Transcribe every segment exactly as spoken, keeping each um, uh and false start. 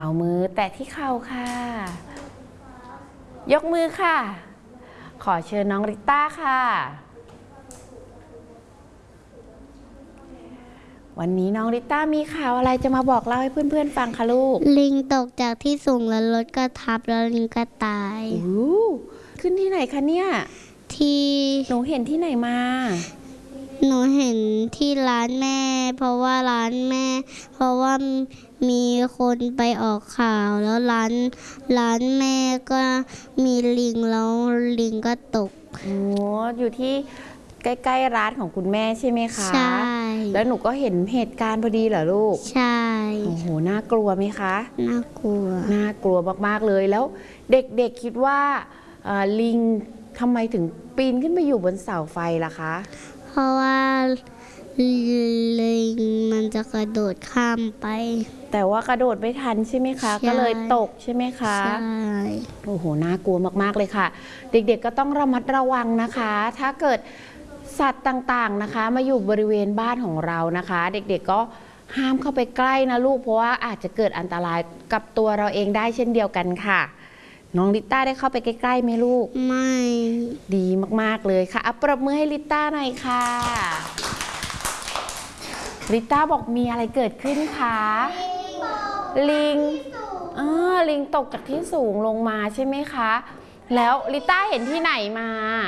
เอามือแตะที่เข่าค่ะยกมือค่ะขอเชิญน้องริต้าค่ะวันนี้น้องริต้ามีข่าวอะไรจะมาบอกเล่าให้เพื่อนๆฟังคะลูกลิงตกจากที่สูงแล้วรถก็ทับแล้วลิงก็ตายอู้ขึ้นที่ไหนคะเนี่ยที่หนูเห็นที่ไหนมาหนูเห็นที่ร้านแม่เพราะว่าร้านแม่เพราะว่ามีคนไปออกข่าวแล้วร้านร้านแม่ก็มีลิงแล้วลิงก็ตกโอ้อยู่ที่ใกล้ๆร้านของคุณแม่ใช่ไหมคะใช่แล้วหนูก็เห็นเหตุการณ์พอดีเหรอลูกใช่โอ้โหน่ากลัวไหมคะน่ากลัวน่ากลัวมากๆเลยแล้วเด็กๆคิดว่าลิงทำไมถึงปีนขึ้นไปอยู่บนเสาไฟล่ะคะเพราะว่าลิงมันจะกระโดดข้ามไปแต่ว่ากระโดดไม่ทันใช่ไหมคะก็เลยตกใช่ไหมคะใช่โอ้โหน่ากลัวมากๆเลยค่ะเด็กๆก็ต้องระมัดระวังนะคะถ้าเกิดสัตว์ต่างๆนะคะมาอยู่บริเวณบ้านของเรานะคะเด็กๆก็ห้ามเข้าไปใกล้นะลูกเพราะว่าอาจจะเกิดอันตรายกับตัวเราเองได้เช่นเดียวกันค่ะน้องลิต้าได้เข้าไปใกล้ๆไหมลูกไม่ดีมากๆเลยค่ะปรบมือให้ลิต้าหน่อยค่ะลิต้าบอกมีอะไรเกิดขึ้นคะลิงเออลิงตกจากที่สูงลงมาใช่ไหมคะแล้วลิต้าเห็นที่ไหนมา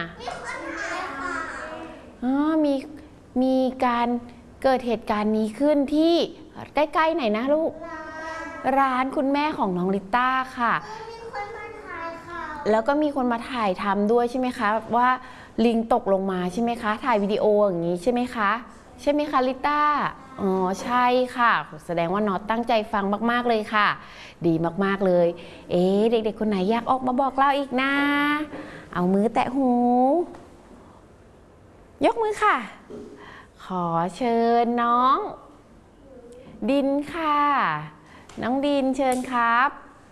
อ๋อมีมีการเกิดเหตุการณ์นี้ขึ้นที่ใกล้ๆไหนนะลูกร้านคุณแม่ของน้องลิต้าค่ะแล้วก็มีคนมาถ่ายทำด้วยใช่ไหมคะว่าลิงตกลงมาใช่ไหมคะถ่ายวิดีโออย่างนี้ใช่ไหมคะใช่ไหมคะลิต้าอ๋อใช่ค่ะแสดงว่าน้องตั้งใจฟังมากๆเลยค่ะดีมากๆเลยเอ๊ะเด็กๆคนไหนอยากออกมาบอกเล่าอีกนะเอามือแตะหูยกมือค่ะขอเชิญน้องดินค่ะน้องดินเชิญครับ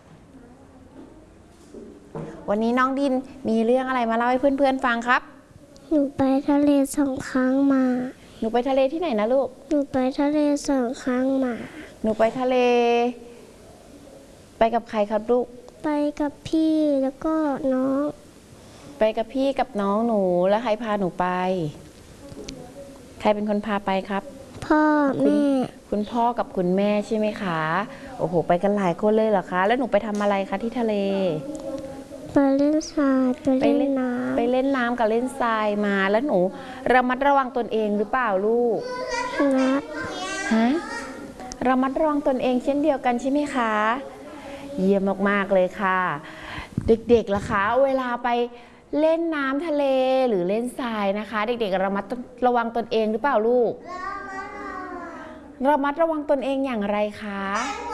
วันนี้น้องดินมีเรื่องอะไรมาเล่าให้เพื่อนๆฟังครับหนูไปทะเลสองครั้งมาหนูไปทะเลที่ไหนนะลูกหนูไปทะเลสองครั้งมาหนูไปทะเลไปกับใครครับลูกไปกับพี่แล้วก็น้องไปกับพี่กับน้องหนูแล้วใครพาหนูไปใครเป็นคนพาไปครับพ่อแม่คุณพ่อกับคุณแม่ใช่ไหมคะโอ้โหไปกันหลายคนเลยเหรอคะแล้วหนูไปทำอะไรคะที่ทะเลไปเล่นทรายไปเล่นน้ำไปเล่นน้ำกับเล่นทรายมาแล้วหนูระมัดระวังตนเองหรือเปล่าลูกครับฮะระมัดระวังตนเองเช่นเดียวกันใช่ไหมคะเยี่ยมมากๆเลยค่ะเด็กๆล่ะคะเวลาไปเล่นน้ำทะเลหรือเล่นทรายนะคะเด็กๆระมัดระวังตนเองหรือเปล่าลูกระมัดระวังตนเองอย่างไรคะ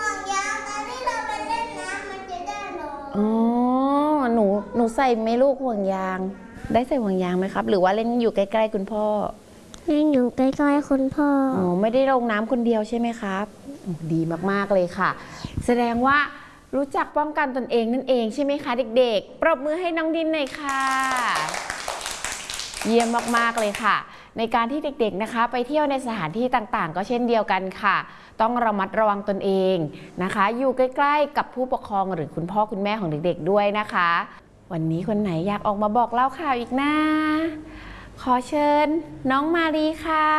อ๋อหนูหนูใส่ไหมลูกห่วงยางได้ใส่ห่วงยางไหมครับหรือว่าเล่นอยู่ใกล้ๆคุณพ่อเล่นอยู่ใกล้ๆคุณพ่ออ๋อไม่ได้ลงน้ำคนเดียวใช่ไหมครับดีมากๆเลยค่ะแสดงว่ารู้จักป้องกันตนเองนั่นเองใช่ไหมคะเด็กๆปรบมือให้น้องดินหน่อยค่ะเยี่ยมมากๆเลยค่ะในการที่เด็กๆนะคะไปเที่ยวในสถานที่ต่างๆก็เช่นเดียวกันค่ะต้องระมัดระวังตนเองนะคะอยู่ใกล้ๆกับผู้ปกครองหรือคุณพ่อคุณแม่ของเด็กๆด้วยนะคะวันนี้คนไหนอยากออกมาบอกเล่าข่าวอีกนะขอเชิญน้องมารีค่ะ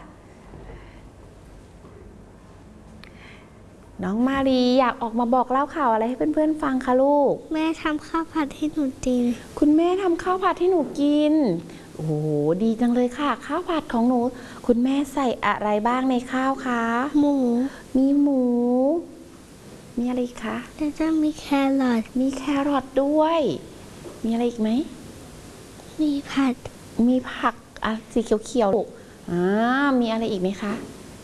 น้องมารีอยากออกมาบอกเล่าข่าวอะไรให้เพื่อนๆฟังคะลูกแม่ทำข้าวผัดให้หนูกินคุณแม่ทำข้าวผัดให้หนูกินโอ้โหดีจังเลยค่ะข้าวผัดของหนูคุณแม่ใส่อะไรบ้างในข้าวคะหมูมีหมูมีอะไรอีกคะแล้วก็มีแครอทมีแครอทด้วยมีอะไรอีกไหมมีผักมีผักอ่ะสีเขียวๆอ่ามีอะไรอีกไหมคะ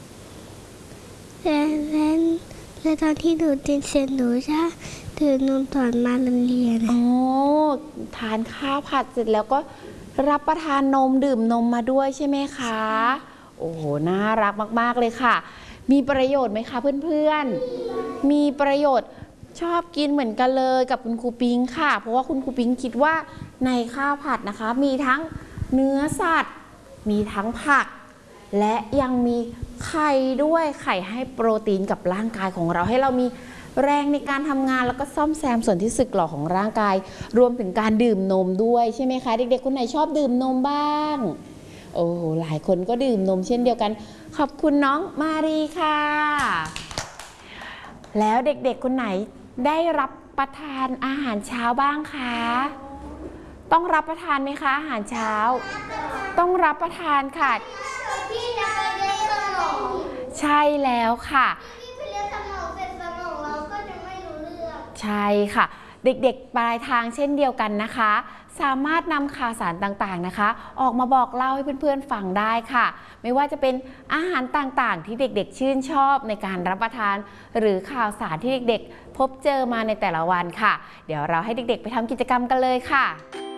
แล้วแล้วตอนที่หนูกินเสร็จหนูจะถือนมตอนมาโรงเรียนอ๋อทานข้าวผัดเสร็จแล้วก็รับประทานนมดื่มนมมาด้วยใช่ไหมคะโอ้โหน่ารักมากๆเลยค่ะมีประโยชน์ไหมคะเพื่อนๆมีประโยชน์ชอบกินเหมือนกันเลยกับคุณครูปิงค่ะเพราะว่าคุณครูปิงคิดว่าในข้าวผัดนะคะมีทั้งเนื้อสัตว์มีทั้งผักและยังมีไข่ด้วยไข่ให้โปรตีนกับร่างกายของเราให้เรามีแรงในการทำงานแล้วก็ซ่อมแซมส่วนที่สึกหรอของร่างกายรวมถึงการดื่มนมด้วยใช่ไหมคะเด็กๆคนไหนชอบดื่มนมบ้างโอ้โหหลายคนก็ดื่มนมเช่นเดียวกันขอบคุณน้องมารีค่ะแล้วเด็กๆคนไหนได้รับประทานอาหารเช้าบ้างคะต้องรับประทานไหมคะอาหารเช้าต้องรับประทานค่ะใช่แล้วค่ะใช่ค่ะเด็กๆปลายทางเช่นเดียวกันนะคะสามารถนำข่าวสารต่างๆนะคะออกมาบอกเล่าให้เพื่อนๆฟังได้ค่ะไม่ว่าจะเป็นอาหารต่างๆที่เด็กๆชื่นชอบในการรับประทานหรือข่าวสารที่เด็กๆพบเจอมาในแต่ละวันค่ะเดี๋ยวเราให้เด็กๆไปทำกิจกรรมกันเลยค่ะ